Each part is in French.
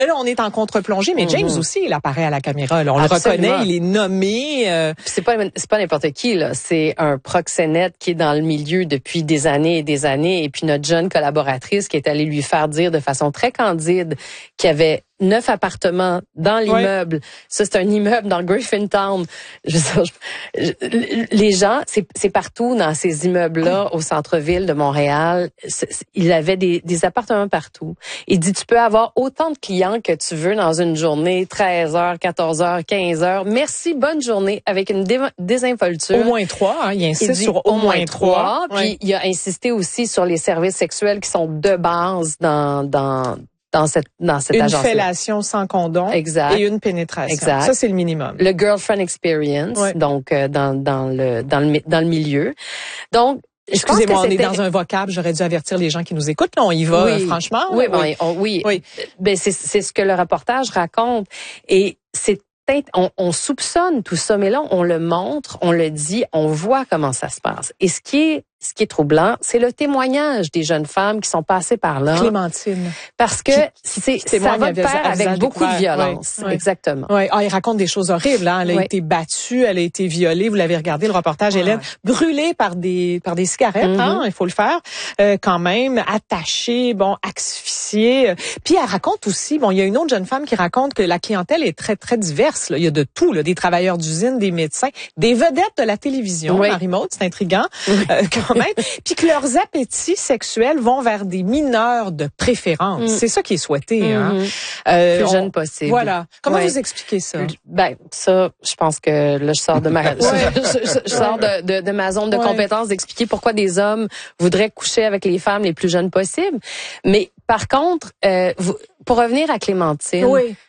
là, on est en contre-plongée, mais James aussi, il apparaît à la caméra. Là, on le reconnaît, il est nommé. C'est pas n'importe qui, là. C'est un proxénète qui est dans le milieu depuis des années et des années. Et puis notre jeune collaboratrice qui est allée lui faire dire de façon très candide qu'il y avait 9 appartements dans l'immeuble. Ouais. Ça, c'est un immeuble dans Griffintown. Les gens, c'est partout dans ces immeubles-là, au centre-ville de Montréal. Il avait des appartements partout. Il dit, tu peux avoir autant de clients que tu veux dans une journée, 13h, 14h, 15h. Merci, bonne journée, avec une désinvolture. Au moins 3, hein, il insiste sur au moins 3. Puis il a insisté aussi sur les services sexuels qui sont de base dans cette agence. Une fellation sans condom. Exact. Et une pénétration. Exact. Ça, c'est le minimum. Le girlfriend experience. Donc, dans le milieu. Donc, excusez-moi, on est dans un vocable. J'aurais dû avertir les gens qui nous écoutent. Là, on y va, franchement. Oui, oui. Ben, c'est ce que le reportage raconte. Et c'est on soupçonne tout ça, mais là, on le montre, on le dit, on voit comment ça se passe. Et ce qui est troublant, c'est le témoignage des jeunes femmes qui sont passées par là. Clémentine. Parce que ça va de pair avec beaucoup de violence. Oui. Exactement. Oui. Ah, il raconte des choses horribles, hein. Elle a été battue, elle a été violée. Vous l'avez regardé, le reportage, Hélène. Brûlée par des cigarettes, hein. Il faut le faire. Quand même, attachée, asphyxiée. Puis elle raconte aussi, il y a une autre jeune femme qui raconte que la clientèle est très, très diverse, là. Il y a de tout, là. Des travailleurs d'usine, des médecins, des vedettes de la télévision. Marie-Maude, c'est intriguant. Quand même. Puis que leurs appétits sexuels vont vers des mineurs de préférence. C'est ça qui est souhaité. Hein. Plus jeune possible. Voilà. Comment vous expliquez ça? Ben, ça, je pense que là, je sors de ma, je sors de ma zone de compétence d'expliquer pourquoi des hommes voudraient coucher avec les femmes les plus jeunes possibles. Mais par contre, pour revenir à Clémentine,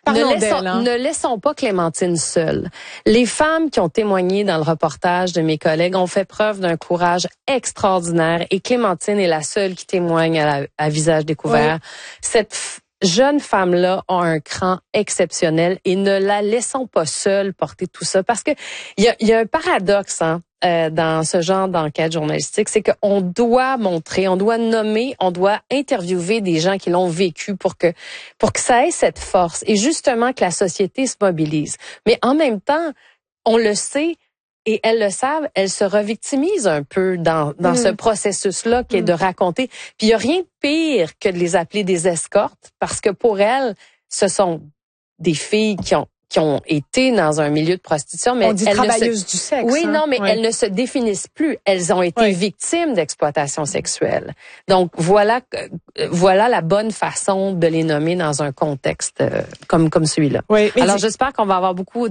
ne laissons pas Clémentine seule. Les femmes qui ont témoigné dans le reportage de mes collègues ont fait preuve d'un courage extraordinaire et Clémentine est la seule qui témoigne à visage découvert. Cette jeune femme-là a un cran exceptionnel et ne la laissons pas seule porter tout ça parce que il y a un paradoxe, hein. Dans ce genre d'enquête journalistique, c'est qu'on doit montrer, on doit nommer, on doit interviewer des gens qui l'ont vécu pour que ça ait cette force et justement que la société se mobilise. Mais en même temps, on le sait et elles le savent, elles se revictimisent un peu dans ce processus-là qui est de raconter. Puis il y a rien de pire que de les appeler des escortes parce que pour elles, ce sont des filles qui ont été dans un milieu de prostitution, mais on dit travailleuses du sexe. Oui, non, mais elles ne se définissent plus. Elles ont été victimes d'exploitation sexuelle. Donc voilà la bonne façon de les nommer dans un contexte comme celui-là. Oui, alors j'espère qu'on va avoir beaucoup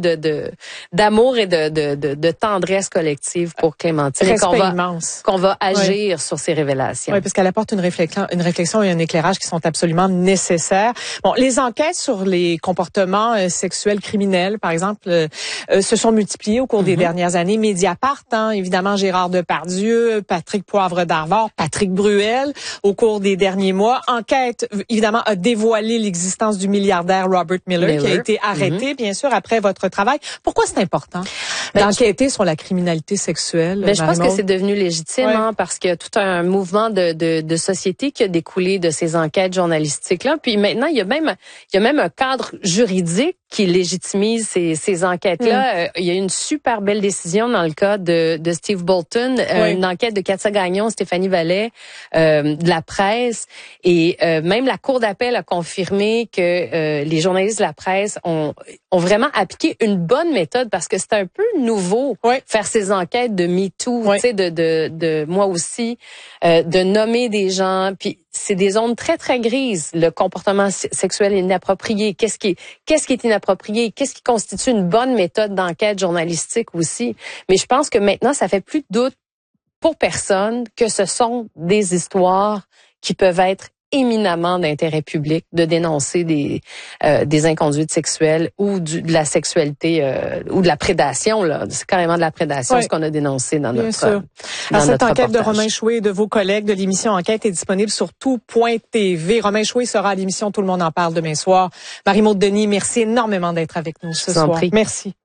d'amour et de tendresse collective pour Clémentine et qu'on va agir sur ces révélations. Oui, parce qu'elle apporte une réflexion et un éclairage qui sont absolument nécessaires. Bon, les enquêtes sur les comportements sexuels criminels, par exemple, se sont multipliés au cours des dernières années. Mediapart, évidemment, Gérard Depardieu, Patrick Poivre d'Arvor, Patrick Bruel, au cours des derniers mois. Enquête, évidemment, a dévoilé l'existence du milliardaire Robert Miller. Qui a été arrêté, bien sûr, après votre travail. Pourquoi c'est important d'enquêter sur la criminalité sexuelle? Je pense que c'est devenu légitime, parce qu'il y a tout un mouvement de société qui a découlé de ces enquêtes journalistiques-là. Puis maintenant, il y a même un cadre juridique qui légitimise ces enquêtes-là. Il y a une super belle décision dans le cas de Steve Bolton, une enquête de Katia Gagnon, Stéphanie Vallet, de la presse. Et même la Cour d'appel a confirmé que les journalistes de la presse ont vraiment appliqué une bonne méthode parce que c'est un peu nouveau faire ces enquêtes de MeToo, tu sais, de moi aussi, de nommer des gens. Puis c'est des zones très, très grises. Le comportement sexuel inapproprié. Qu'est-ce qui est inapproprié? Qu'est-ce qui constitue une bonne méthode d'enquête journalistique aussi? Mais je pense que maintenant, ça fait plus de doute pour personne que ce sont des histoires qui peuvent être éminemment d'intérêt public de dénoncer des inconduites sexuelles ou de la sexualité ou de la prédation, là. C'est carrément de la prédation ce qu'on a dénoncé dans notre Alors, cette enquête de Romain Chouet et de vos collègues de l'émission Enquête est disponible sur tout.tv. Romain Chouet sera à l'émission Tout le monde en parle demain soir. Marie-Maude Denis, merci énormément d'être avec nous ce soir. Merci.